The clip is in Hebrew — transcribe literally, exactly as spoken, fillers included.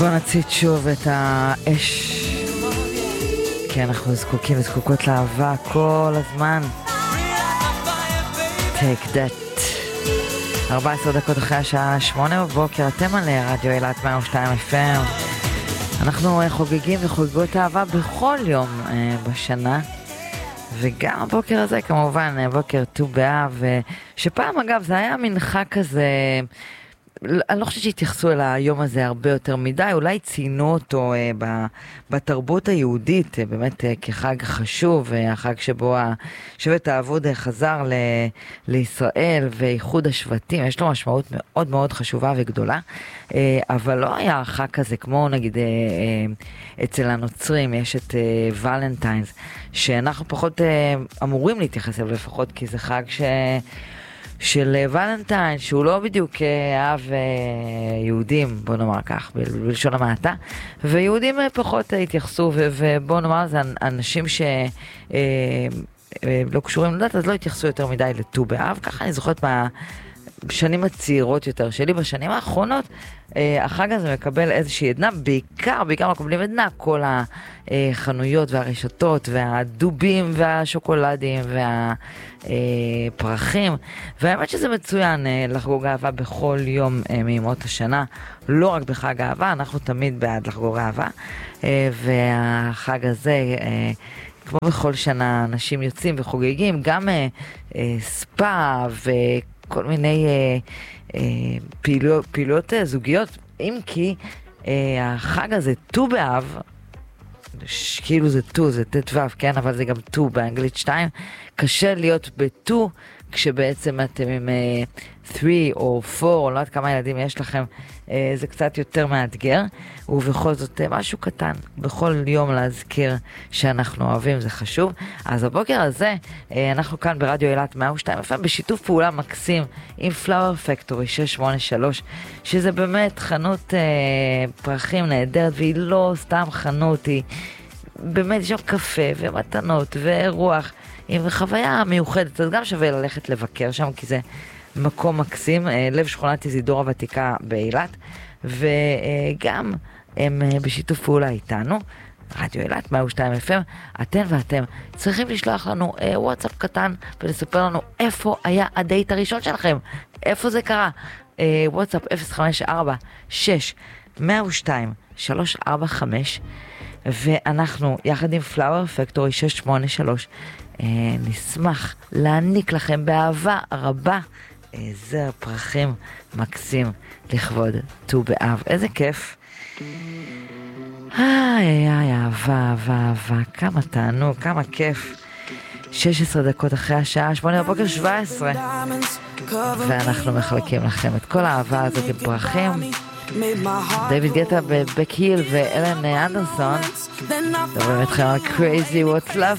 בואו נציץ שוב את האש, כי אנחנו זקוקים וזקוקות לאהבה כל הזמן. Take that. ארבע עשרה דקות אחרי השעה שמונה בבוקר, אתם על רדיו אילת מאה ושתיים אף אם. אנחנו חוגגים וחוגגות אהבה בכל יום בשנה, וגם הבוקר הזה כמובן בוקר ט"ו באב, שפעם אגב זה היה מנחה כזה, אני לא חושבת שהתייחסו אל היום הזה הרבה יותר מדי, אולי ציינו אותו אה, ב, בתרבות היהודית, אה, באמת אה, כחג חשוב, אה, החג שבו השבט האבוד אה, חזר ל, לישראל ואיחוד השבטים, יש לו משמעות מאוד מאוד חשובה וגדולה, אה, אבל לא היה חג כזה כמו נגיד אה, אה, אצל הנוצרים, יש את אה, ולנטיינס, שאנחנו פחות אה, אמורים להתייחס אליו לפחות, כי זה חג ש... של ולנטיין, שהוא לא בדיוק אהב יהודים, בוא נאמר כך, בלשון המעטה, ויהודים פחות התייחסו, ובוא נאמר, זה אנשים שלא קשורים לדת, אז לא התייחסו יותר מדי לט"ו באב, ככה אני זוכרת בשנים הצעירות יותר שלי, בשנים האחרונות, החג הזה מקבל איזושהי עדנה, בעיקר, בעיקר מקבלים עדנה, כל החנויות והרשתות והדובים והשוקולדים והפרחים, והאמת שזה מצוין לחגוג אהבה בכל יום מימות השנה, לא רק בחג האהבה, אנחנו תמיד בעד לחגוג אהבה, והחג הזה, כמו בכל שנה, אנשים יוצאים וחוגגים, גם ספא וכל מיני פעילויות, פעילויות זוגיות, אם כי החג הזה, ט"ו באב, כאילו זה ט"ו, זה ט"ו, כן, אבל זה גם ט"ו באנגלית שתיים, קשה להיות בט"ו, כשבעצם אתם עם שלוש או ארבע, לא יודעת כמה ילדים יש לכם, זה קצת יותר מאתגר, ובכל זאת משהו קטן, בכל יום להזכיר שאנחנו אוהבים, זה חשוב. אז הבוקר הזה, אנחנו כאן ברדיו אילת מאה ושתיים אף אם, בשיתוף פעולה מקסים עם פלאואר פקטורי שש שמונה שלוש, שזה באמת חנות פרחים נהדרת, והיא לא סתם חנות, היא באמת יש שם קפה ומתנות ורוח, עם חוויה מיוחדת, אז גם שווה ללכת לבקר שם, כי זה מקום מקסים, לב שכונת איזידור הוותיקה באילת, וגם הם בשיתוף פעולה איתנו, רדיו אילת מאה ושתיים אף אם, אתן ואתם צריכים לשלוח לנו וואטסאפ קטן, ולספר לנו איפה היה הדייט הראשון שלכם, איפה זה קרה, וואטסאפ אפס חמש ארבע שש מאה ושתיים שלוש ארבע חמש, ואנחנו יחד עם פלאואר פקטורי שש שמונה שלוש, נשמח להעניק לכם באהבה רבה זר פרחים מקסים לכבוד ט"ו באב. איזה כיף. איי איי, אהבה, אהבה, אהבה, כמה תענוג, כמה כיף. שש עשרה דקות אחרי השעה שמונה בבוקר, שבע עשרה, ואנחנו מחלקים לכם את כל האהבה הזאת עם פרחים. דיוויד גטה בבק היל ואלן אנדרסון מדברים אתכם על Crazy What's Love